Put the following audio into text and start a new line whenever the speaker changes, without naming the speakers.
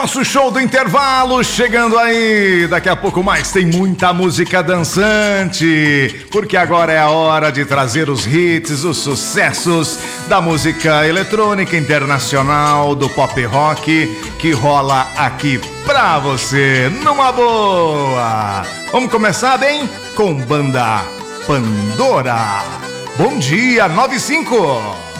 nosso show do intervalo chegando aí. Daqui a pouco mais tem muita música dançante, porque agora é a hora de trazer os hits, os sucessos da música eletrônica internacional, do pop rock que rola aqui pra você, numa boa. Vamos começar bem com banda Pandora. Bom dia, 95.